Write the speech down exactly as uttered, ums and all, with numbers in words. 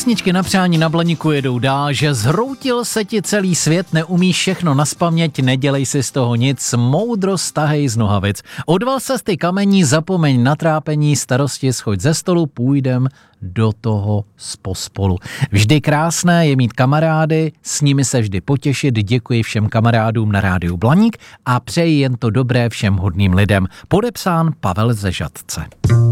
Písničky na přání na Blaníku jedou dál, že zhroutil se ti celý svět, neumíš všechno nazpaměť, nedělej si z toho nic, moudrost tahej z nohavic. Odval se z ty kamení, zapomeň na trápení, starosti, schoď ze stolu, půjdem do toho pospolu. Vždy krásné je mít kamarády, s nimi se vždy potěšit, děkuji všem kamarádům na rádiu Blaník a přeji jen to dobré všem hodným lidem. Podepsán Pavel ze Žatce.